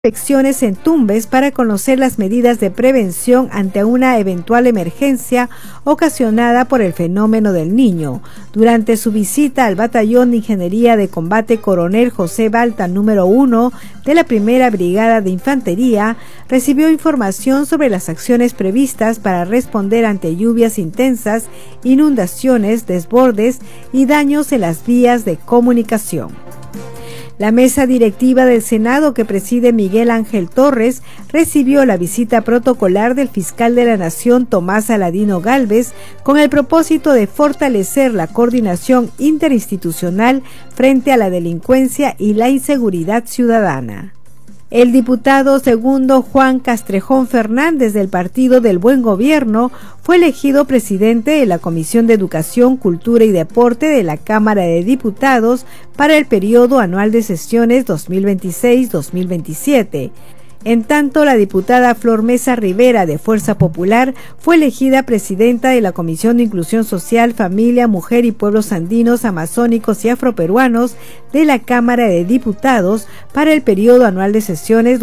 inspecciones en Tumbes para conocer las medidas de prevención ante una eventual emergencia ocasionada por el fenómeno del Niño. Durante su visita al Batallón de Ingeniería de Combate Coronel José Balta número 1 de la Primera Brigada de Infantería, recibió información sobre las acciones previstas para responder ante lluvias intensas, inundaciones, desbordes y daños en las vías de comunicación. La mesa directiva del Senado, que preside Miguel Ángel Torres, recibió la visita protocolar del fiscal de la Nación, Tomás Aladino Gálvez, con el propósito de fortalecer la coordinación interinstitucional frente a la delincuencia y la inseguridad ciudadana. El diputado segundo Juan Castrejón Fernández del Partido del Buen Gobierno fue elegido presidente de la Comisión de Educación, Cultura y Deporte de la Cámara de Diputados para el periodo anual de sesiones 2026-2027. En tanto, la diputada Flor Mesa Rivera de Fuerza Popular fue elegida presidenta de la Comisión de Inclusión Social, Familia, Mujer y Pueblos Andinos, Amazónicos y Afroperuanos de la Cámara de Diputados para el periodo anual de sesiones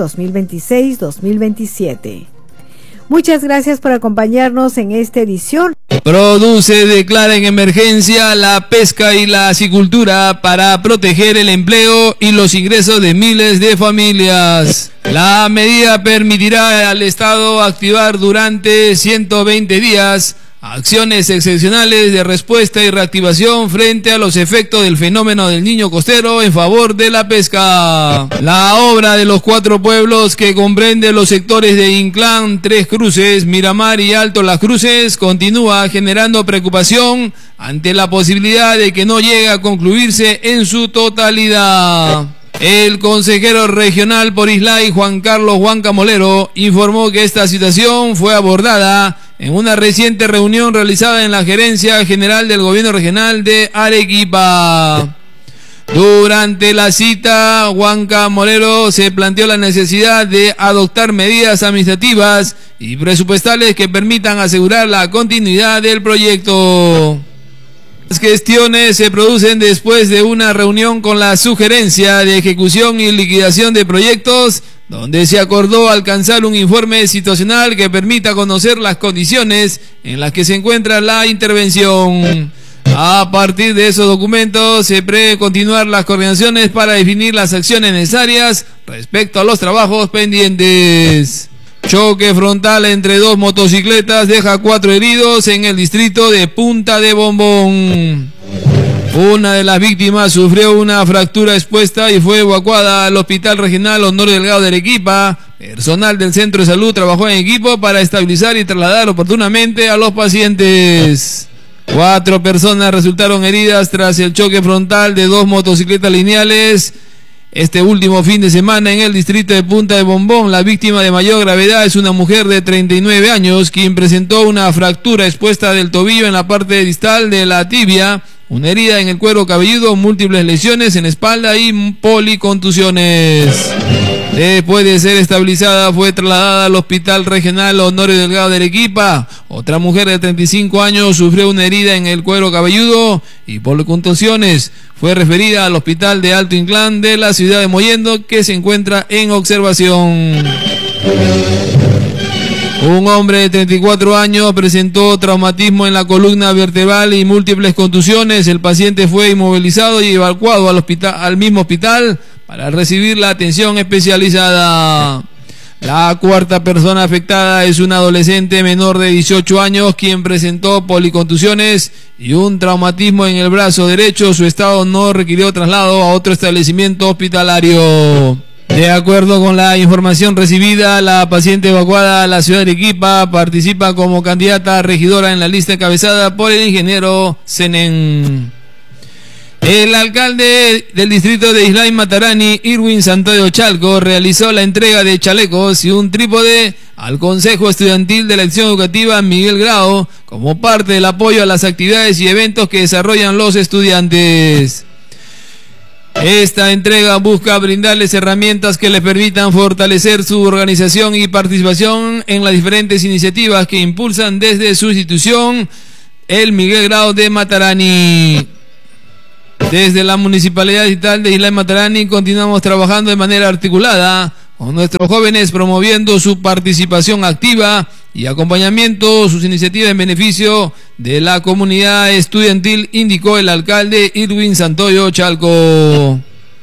2026-2027. Muchas gracias por acompañarnos en esta edición. Produce declara en emergencia la pesca y la acicultura para proteger el empleo y los ingresos de miles de familias. La medida permitirá al Estado activar durante 120 días acciones excepcionales de respuesta y reactivación frente a los efectos del fenómeno del Niño costero en favor de la pesca. La obra de los 4 pueblos, que comprende los sectores de Inclán, Tres Cruces, Miramar y Alto Las Cruces, continúa generando preocupación ante la posibilidad de que no llegue a concluirse en su totalidad. El consejero regional por Islay, Juan Carlos Huanca Molero, informó que esta situación fue abordada en una reciente reunión realizada en la Gerencia General del Gobierno Regional de Arequipa. Durante la cita, Huanca Molero se planteó la necesidad de adoptar medidas administrativas y presupuestales que permitan asegurar la continuidad del proyecto. Las gestiones se producen después de una reunión con la Sugerencia de Ejecución y Liquidación de Proyectos, donde se acordó alcanzar un informe situacional que permita conocer las condiciones en las que se encuentra la intervención. A partir de esos documentos se prevé continuar las coordinaciones para definir las acciones necesarias respecto a los trabajos pendientes. Choque frontal entre 2 motocicletas deja 4 heridos en el distrito de Punta de Bombón. Una de las víctimas sufrió una fractura expuesta y fue evacuada al Hospital Regional Honorio Delgado de Arequipa. Personal del centro de salud trabajó en equipo para estabilizar y trasladar oportunamente a los pacientes. 4 personas resultaron heridas tras el choque frontal de 2 motocicletas lineales este último fin de semana en el distrito de Punta de Bombón. La víctima de mayor gravedad es una mujer de 39 años, quien presentó una fractura expuesta del tobillo en la parte distal de la tibia, una herida en el cuero cabelludo, múltiples lesiones en espalda y policontusiones. Después de ser estabilizada, fue trasladada al Hospital Regional Honorio Delgado de Arequipa. Otra mujer de 35 años sufrió una herida en el cuero cabelludo y policontusiones. Fue referida al Hospital de Alto Inclán de la ciudad de Mollendo, que se encuentra en observación. Un hombre de 34 años presentó traumatismo en la columna vertebral y múltiples contusiones. El paciente fue inmovilizado y evacuado al mismo hospital para recibir la atención especializada. La 4ª persona afectada es una adolescente menor de 18 años, quien presentó policontusiones y un traumatismo en el brazo derecho. Su estado no requirió traslado a otro establecimiento hospitalario. De acuerdo con la información recibida, la paciente evacuada a la ciudad de Arequipa participa como candidata a regidora en la lista encabezada por el ingeniero Senen. El alcalde del distrito de Islay Matarani, Irwin Santoyo Chalco, realizó la entrega de chalecos y un trípode al Consejo Estudiantil de la Acción Educativa Miguel Grau como parte del apoyo a las actividades y eventos que desarrollan los estudiantes. Esta entrega busca brindarles herramientas que les permitan fortalecer su organización y participación en las diferentes iniciativas que impulsan desde su institución, el Miguel Grau de Matarani. Desde la Municipalidad Distrital de Islay Matarani continuamos trabajando de manera articulada con nuestros jóvenes promoviendo su participación activa y acompañamiento, sus iniciativas en beneficio de la comunidad estudiantil, indicó el alcalde Irwin Santoyo Chalco.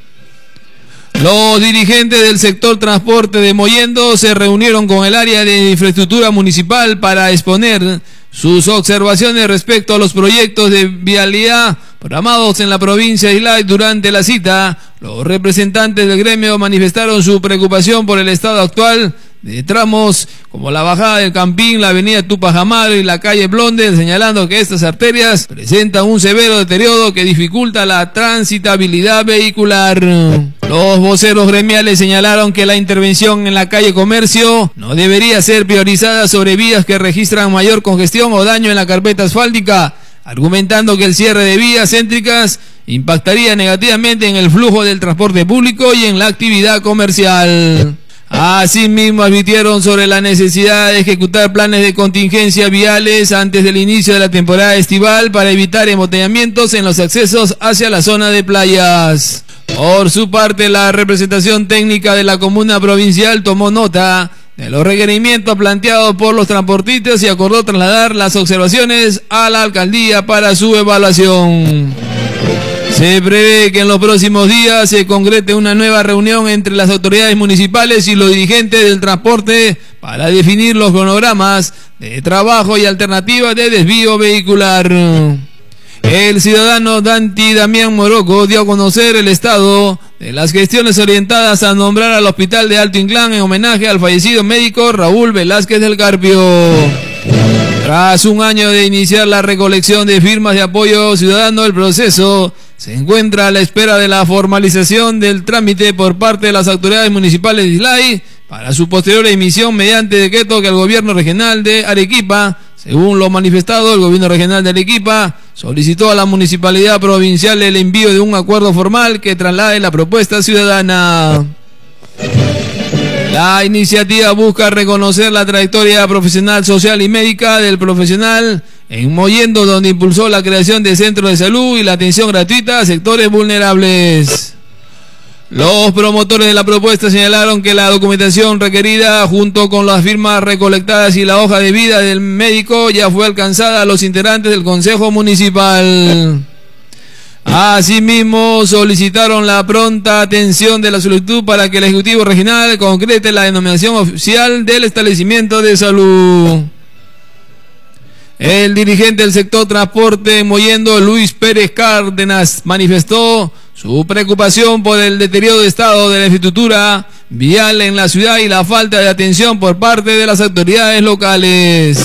Los dirigentes del sector transporte de Mollendo se reunieron con el área de infraestructura municipal para exponer sus observaciones respecto a los proyectos de vialidad programados en la provincia de Islay. Durante la cita, los representantes del gremio manifestaron su preocupación por el estado actual de tramos como la bajada del Campín, la avenida Tupac Amaru y la calle Blondel, señalando que estas arterias presentan un severo deterioro que dificulta la transitabilidad vehicular. Los voceros gremiales señalaron que la intervención en la calle Comercio no debería ser priorizada sobre vías que registran mayor congestión o daño en la carpeta asfáltica, argumentando que el cierre de vías céntricas impactaría negativamente en el flujo del transporte público y en la actividad comercial. Asimismo, advirtieron sobre la necesidad de ejecutar planes de contingencia viales antes del inicio de la temporada estival para evitar embotellamientos en los accesos hacia la zona de playas. Por su parte, la representación técnica de la comuna provincial tomó nota de los requerimientos planteados por los transportistas y acordó trasladar las observaciones a la alcaldía para su evaluación. Se prevé que en los próximos días se concrete una nueva reunión entre las autoridades municipales y los dirigentes del transporte para definir los cronogramas de trabajo y alternativas de desvío vehicular. El ciudadano Danti Damián Moroco dio a conocer el estado de las gestiones orientadas a nombrar al Hospital de Alto Inclán en homenaje al fallecido médico Raúl Velázquez del Carpio. Tras un año de iniciar la recolección de firmas de apoyo ciudadano, el proceso se encuentra a la espera de la formalización del trámite por parte de las autoridades municipales de Islay para su posterior emisión mediante decreto que el gobierno regional de Arequipa, según lo manifestado, el gobierno regional de Arequipa solicitó a la municipalidad provincial el envío de un acuerdo formal que traslade la propuesta ciudadana. La iniciativa busca reconocer la trayectoria profesional, social y médica del profesional en Mollendo, donde impulsó la creación de centros de salud y la atención gratuita a sectores vulnerables. Los promotores de la propuesta señalaron que la documentación requerida junto con las firmas recolectadas y la hoja de vida del médico ya fue alcanzada a los integrantes del Consejo Municipal. Asimismo, solicitaron la pronta atención de la solicitud para que el Ejecutivo Regional concrete la denominación oficial del establecimiento de salud. El dirigente del sector transporte Mollendo, Luis Pérez Cárdenas, manifestó su preocupación por el deterioro de estado de la infraestructura vial en la ciudad y la falta de atención por parte de las autoridades locales.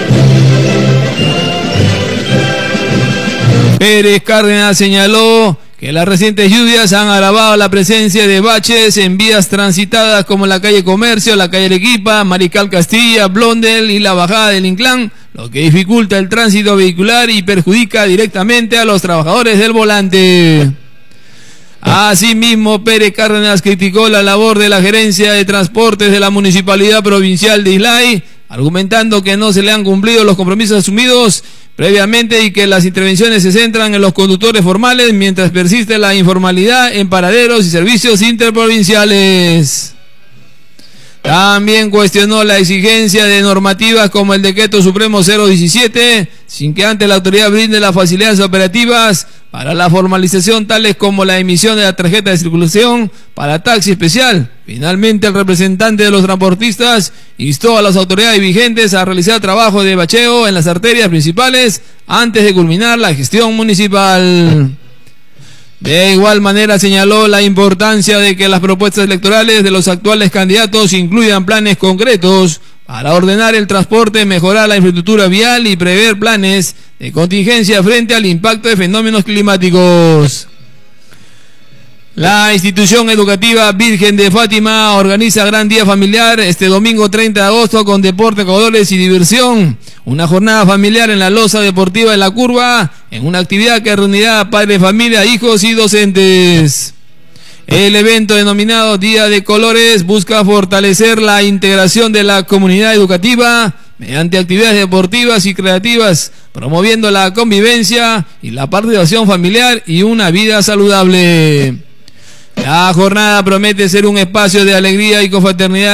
Pérez Cárdenas señaló que las recientes lluvias han agravado la presencia de baches en vías transitadas como la calle Comercio, la calle Arequipa, Mariscal Castilla, Blondel y la bajada del Inclán, lo que dificulta el tránsito vehicular y perjudica directamente a los trabajadores del volante. Asimismo, Pérez Cárdenas criticó la labor de la gerencia de transportes de la Municipalidad Provincial de Islay, argumentando que no se le han cumplido los compromisos asumidos previamente y que las intervenciones se centran en los conductores formales mientras persiste la informalidad en paraderos y servicios interprovinciales. También cuestionó la exigencia de normativas como el Decreto Supremo 017, sin que antes la autoridad brinde las facilidades operativas para la formalización, tales como la emisión de la tarjeta de circulación para taxi especial. Finalmente, el representante de los transportistas instó a las autoridades vigentes a realizar trabajo de bacheo en las arterias principales antes de culminar la gestión municipal. De igual manera señaló la importancia de que las propuestas electorales de los actuales candidatos incluyan planes concretos para ordenar el transporte, mejorar la infraestructura vial y prever planes de contingencia frente al impacto de fenómenos climáticos. La institución educativa Virgen de Fátima organiza Gran Día Familiar este domingo 30 de agosto con deporte, colores y diversión. Una jornada familiar en la loza deportiva de La Curva, en una actividad que reunirá a padres, familia, hijos y docentes. El evento denominado Día de Colores busca fortalecer la integración de la comunidad educativa mediante actividades deportivas y creativas, promoviendo la convivencia y la participación familiar y una vida saludable. La jornada promete ser un espacio de alegría y confraternidad